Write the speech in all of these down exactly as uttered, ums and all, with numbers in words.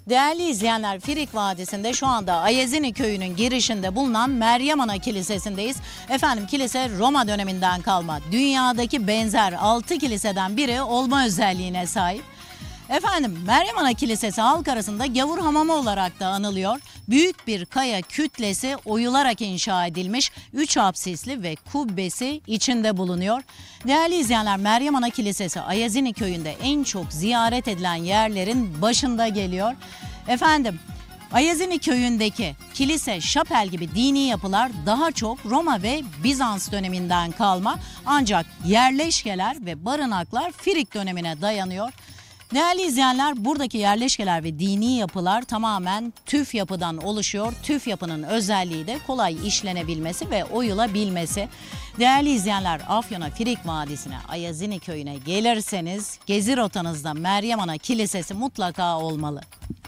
Değerli izleyenler, Firik Vadisi'nde şu anda Ayazini köyünün girişinde bulunan Meryem Ana Kilisesi'ndeyiz. Efendim, kilise Roma döneminden kalma, dünyadaki benzer altı kiliseden biri olma özelliğine sahip. Efendim, Meryem Ana Kilisesi halk arasında gavur hamamı olarak da anılıyor. Büyük bir kaya kütlesi oyularak inşa edilmiş, üç apsisli ve kubbesi içinde bulunuyor. Değerli izleyenler, Meryem Ana Kilisesi Ayazini köyünde en çok ziyaret edilen yerlerin başında geliyor. Efendim, Ayazini köyündeki kilise, şapel gibi dini yapılar daha çok Roma ve Bizans döneminden kalma, ancak yerleşkeler ve barınaklar Firik dönemine dayanıyor. Değerli izleyenler, buradaki yerleşkeler ve dini yapılar tamamen tüf yapıdan oluşuyor. Tüf yapının özelliği de kolay işlenebilmesi ve oyulabilmesi. Değerli izleyenler, Afyon'a, Firik Vadisi'ne, Ayazini köyüne gelirseniz gezi rotanızda Meryem Ana Kilisesi mutlaka olmalı.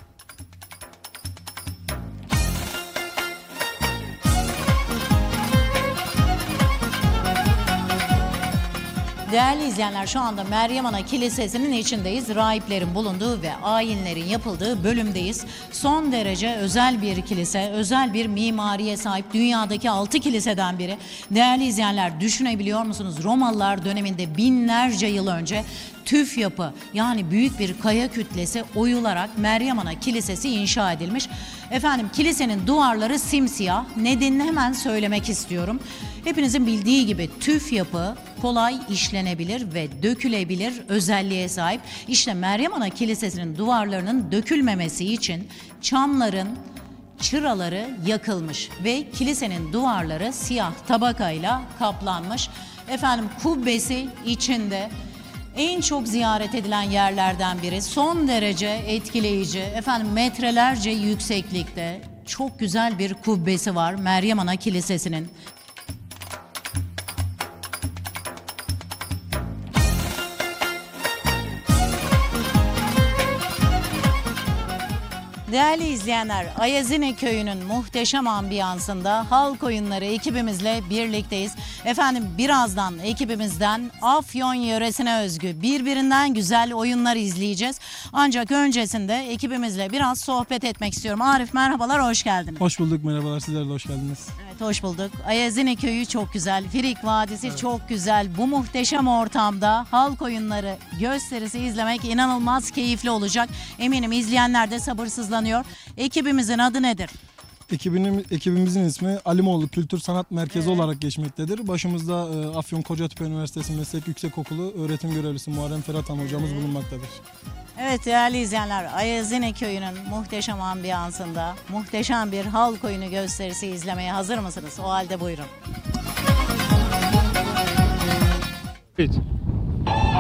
Değerli izleyenler, şu anda Meryem Ana Kilisesi'nin içindeyiz. Rahiplerin bulunduğu ve ayinlerin yapıldığı bölümdeyiz. Son derece özel bir kilise, özel bir mimariye sahip, dünyadaki altı kiliseden biri. Değerli izleyenler, düşünebiliyor musunuz? Romalılar döneminde binlerce yıl önce tüf yapı, yani büyük bir kaya kütlesi oyularak Meryem Ana Kilisesi inşa edilmiş. Efendim, kilisenin duvarları simsiyah. Nedenini hemen söylemek istiyorum. Hepinizin bildiği gibi tüf yapı kolay işlenebilir ve dökülebilir özelliğe sahip. İşte Meryem Ana Kilisesi'nin duvarlarının dökülmemesi için çamların çıraları yakılmış ve kilisenin duvarları siyah tabakayla kaplanmış. Efendim, kubbesi içinde. En çok ziyaret edilen yerlerden biri, son derece etkileyici, efendim metrelerce yükseklikte çok güzel bir kubbesi var Meryem Ana Kilisesi'nin. Değerli izleyenler, Ayazini köyünün muhteşem ambiyansında halk oyunları ekibimizle birlikteyiz. Efendim, birazdan ekibimizden Afyon yöresine özgü birbirinden güzel oyunlar izleyeceğiz. Ancak öncesinde ekibimizle biraz sohbet etmek istiyorum. Arif, merhabalar, hoş geldiniz. Hoş bulduk, merhabalar, sizler de hoş geldiniz. Evet, hoş bulduk. Ayazini köyü çok güzel, Firik Vadisi evet. çok güzel. Bu muhteşem ortamda halk oyunları gösterisi izlemek inanılmaz keyifli olacak. Eminim izleyenler de sabırsızlanıyor. Ekibimizin adı nedir? Ekibinin, ekibimizin ismi Alimoğlu Kültür Sanat Merkezi evet. olarak geçmektedir. Başımızda e, Afyon Kocatepe Üniversitesi Meslek Yüksekokulu öğretim görevlisi Muharrem Ferhat Han hocamız evet. bulunmaktadır. Evet değerli izleyenler, Ayazini köyünün muhteşem ambiyansında muhteşem bir halk oyunu gösterisi izlemeye hazır mısınız? O halde buyurun. Evet.